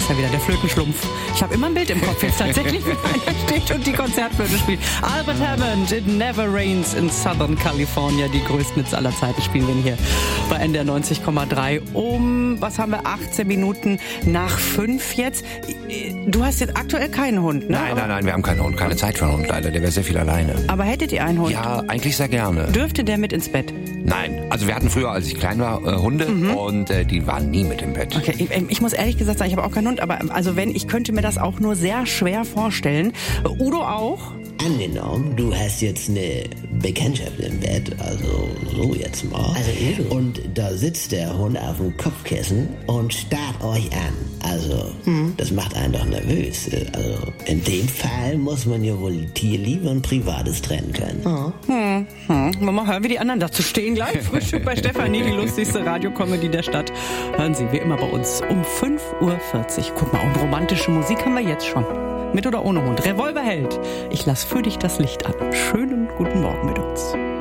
ist er wieder, der Flötenschlumpf. Ich habe immer ein Bild im Kopf jetzt tatsächlich, wie einer steht und die Konzertflöte spielt. Albert Hammond, It Never Rains in Southern California. Die größten Hits aller Zeiten spielen wir hier bei NDR 90,3 was haben wir, 18 Minuten nach 5 jetzt. Du hast jetzt aktuell keinen Hund, ne? Nein, wir haben keinen Hund. Keine Zeit für einen Hund, leider. Der wäre sehr viel alleine. Aber hättet ihr einen Hund? Ja, eigentlich sehr gerne. Dürfte der mit ins Bett? Nein, also wir hatten früher, als ich klein war, Hunde und die waren nie mit im Bett. Okay, ich muss ehrlich gesagt sagen, ich habe auch keinen Hund, aber also ich könnte mir das auch nur sehr schwer vorstellen. Udo auch? Angenommen, du hast jetzt eine Bekanntschaft im Bett, also so jetzt mal. Und da sitzt der Hund auf dem Kopfkissen und starrt euch an. Also, das macht einen doch nervös. Also, in dem Fall muss man ja wohl Tierliebe und Privates trennen können. Wollen wir mal hören, wie die anderen dazu stehen gleich? Frühstück bei Stefanie, die lustigste Radiokomödie der Stadt. Hören Sie, wie immer bei uns, um 5:40 Uhr. Guck mal, und romantische Musik haben wir jetzt schon. Mit oder ohne Hund. Revolverheld. Ich lass für dich das Licht an. Schönen guten Morgen mit uns.